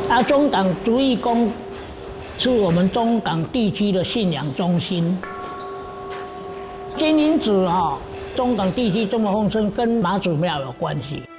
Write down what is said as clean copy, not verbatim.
中港竹义宫是我们中港地区的信仰中心。金银子中港地区这么丰盛，跟妈祖庙有关系。